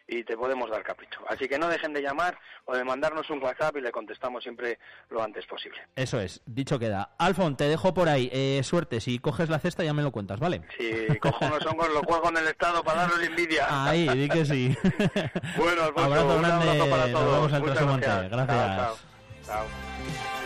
y te podemos dar capricho. Así que no dejen de llamar o de mandarnos un WhatsApp y le contestamos siempre lo antes posible. Eso es, dicho queda. Alfon, te dejo por ahí. Suerte, si coges la cesta ya me lo cuentas, ¿vale? Si cojo unos hongos, los cuelgo en el estado para darles envidia. Ahí, di que sí. Bueno, Alfonso, abrazo grande, un abrazo para todos. Nos vemos en el Muchas próximo gracias. Gracias. Chao. Chao.